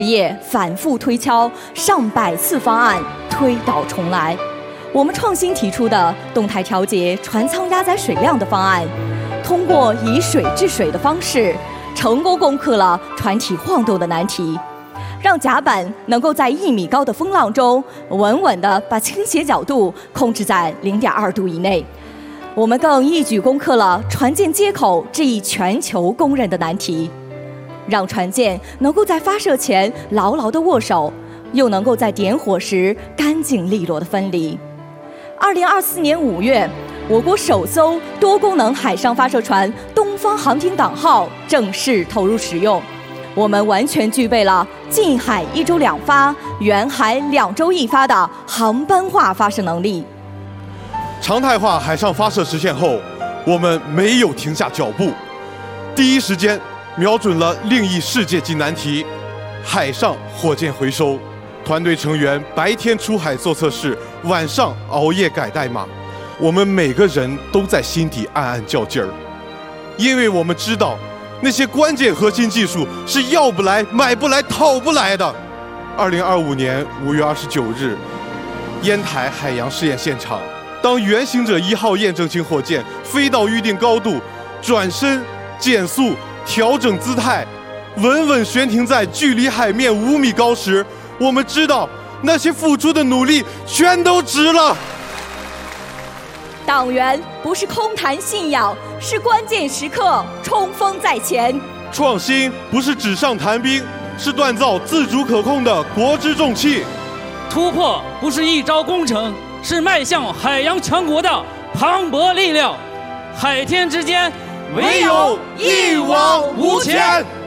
业反复推敲上百次方案，推倒重来。我们创新提出的动态调节船舱压载水量的方案，通过以水治水的方式，成功攻克了船体晃动的难题，让甲板能够在1米高的风浪中稳稳地把倾斜角度控制在0.2度以内。我们更一举攻克了船舰接口这一全球公认的难题，让船舰能够在发射前牢牢地握手，又能够在点火时干净利落地分离。2024年5月，我国首艘多功能海上发射船“东方航天港号”正式投入使用。我们完全具备了近海1周2发、远海2周1发的航班化发射能力。 常态化海上发射实现后，我们没有停下脚步，第一时间瞄准了另一世界级难题——海上火箭回收。团队成员白天出海做测试，晚上熬夜改代码。我们每个人都在心底暗暗较劲儿，因为我们知道，那些关键核心技术是要不来、买不来、讨不来的。2025年5月29日，烟台海洋试验现场，当原行者1号验证型火箭飞到预定高度，转身、减速、调整姿态，稳稳悬停在距离海面5米高时，我们知道那些付出的努力全都值了。 党员不是空谈信仰，是关键时刻冲锋在前。 创新不是纸上谈兵，是锻造自主可控的国之重器。 突破不是一招功成，是迈向海洋强国的磅礴力量。海天之间， 唯有一往无前。